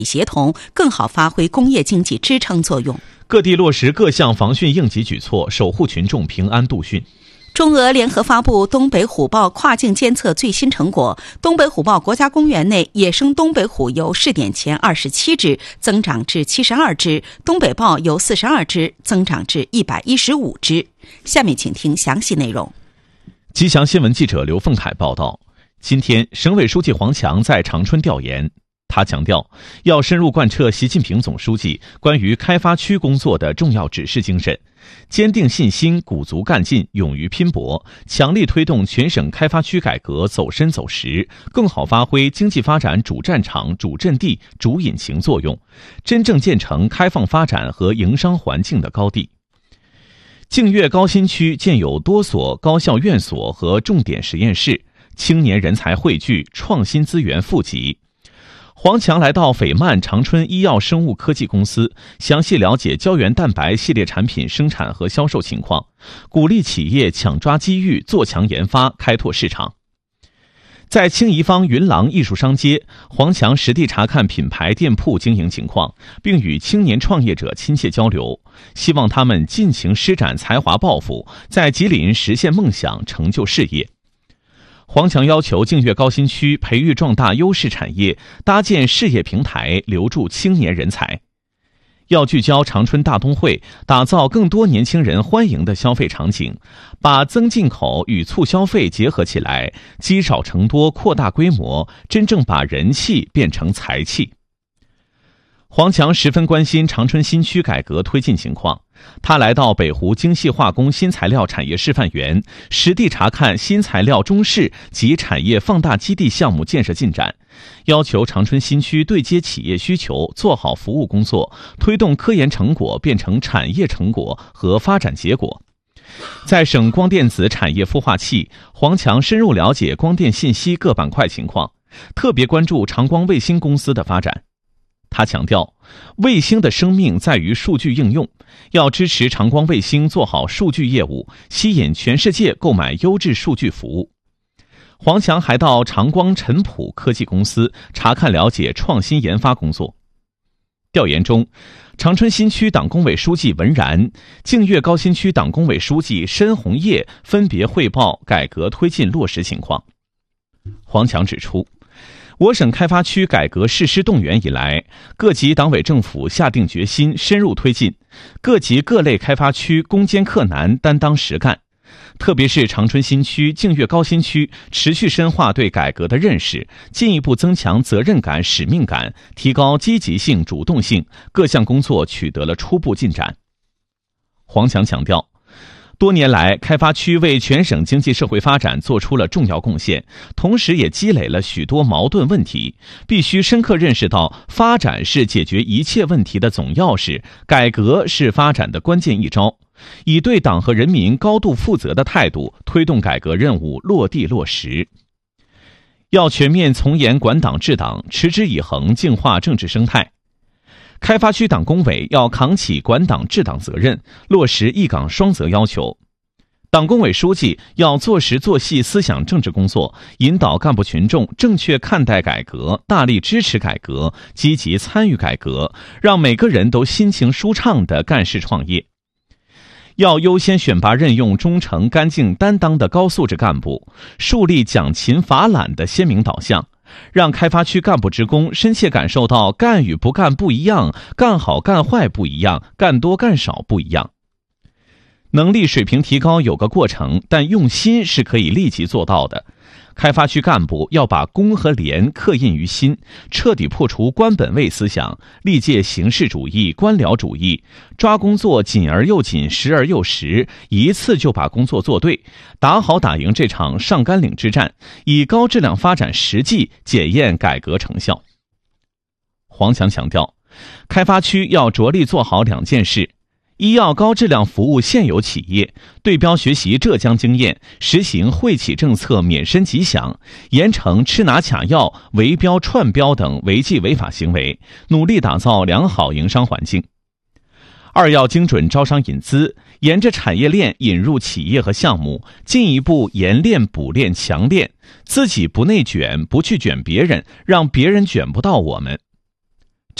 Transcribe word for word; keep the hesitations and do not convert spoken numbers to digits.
协同，更好发挥工业经济支撑作用。 各地落实各项防汛应急举措，守护群众平安度汛。 中俄联合发布东北虎豹跨境监测最新成果，东北虎豹国家公园内野生东北虎由试点前二十七只增长至七十二只，东北豹由四十二只增长至一百一十五只。下面请听详细内容。 吉祥新闻记者刘凤凯报道，今天省委书记黄强在长春调研，他强调要深入贯彻习近平总书记关于开发区工作的重要指示精神，坚定信心，鼓足干劲，勇于拼搏，强力推动全省开发区改革走深走实，更好发挥经济发展主战场、主阵地、主引擎作用，真正建成开放发展和营商环境的高地。净月高新区建有多所高校院所和重点实验室，青年人才汇聚，创新资源富集。黄强来到斐曼长春医药生物科技公司，详细了解胶原蛋白系列产品生产和销售情况，鼓励企业抢抓机遇，做强研发，开拓市场。在清宜坊云廊艺术商街，黄强实地查看品牌店铺经营情况，并与青年创业者亲切交流，希望他们尽情施展才华抱负，在吉林实现梦想，成就事业。黄强要求净月高新区培育壮大优势产业，搭建事业平台，留住青年人才。要聚焦长春大冬会，打造更多年轻人欢迎的消费场景，把增进口与促消费结合起来，积少成多，扩大规模，真正把人气变成财气。黄强十分关心长春新区改革推进情况，他来到北湖精细化工新材料产业示范园，实地查看新材料中试及产业放大基地项目建设进展，要求长春新区对接企业需求，做好服务工作，推动科研成果变成产业成果和发展结果。在省光电子产业孵化器，黄强深入了解光电信息各板块情况，特别关注长光卫星公司的发展。他强调，卫星的生命在于数据应用，要支持长光卫星做好数据业务，吸引全世界购买优质数据服务。黄强还到长光晨普科技公司查看了解创新研发工作。调研中，长春新区党工委书记文然、净月高新区党工委书记申红叶分别汇报改革推进落实情况。黄强指出，我省开发区改革实施动员以来，各级党委政府下定决心深入推进，各级各类开发区攻坚克难，担当实干。特别是长春新区、净月高新区持续深化对改革的认识，进一步增强责任感、使命感，提高积极性、主动性，各项工作取得了初步进展。黄强强调，多年来，开发区为全省经济社会发展做出了重要贡献，同时也积累了许多矛盾问题，必须深刻认识到，发展是解决一切问题的总钥匙，改革是发展的关键一招，以对党和人民高度负责的态度，推动改革任务落地落实。要全面从严管党治党，持之以恒净化政治生态。开发区党工委要扛起管党治党责任，落实一岗双责要求。党工委书记要做实做细思想政治工作，引导干部群众正确看待改革，大力支持改革，积极参与改革，让每个人都心情舒畅地干事创业。要优先选拔任用忠诚、干净、担当的高素质干部，树立奖勤罚懒的鲜明导向，让开发区干部职工深切感受到干与不干不一样，干好干坏不一样，干多干少不一样。能力水平提高有个过程，但用心是可以立即做到的。开发区干部要把公和廉刻印于心，彻底破除官本位思想，历届形式主义、官僚主义，抓工作紧而又紧，实而又实，一次就把工作做对，打好打赢这场上甘岭之战，以高质量发展实际检验改革成效。黄强强调，开发区要着力做好两件事：一要高质量服务现有企业，对标学习浙江经验，实行惠企政策免申即享，严惩吃拿卡要、围标串标等违纪违法行为，努力打造良好营商环境。二要精准招商引资，沿着产业链引入企业和项目，进一步研链补链强链，自己不内卷，不去卷别人，让别人卷不到我们。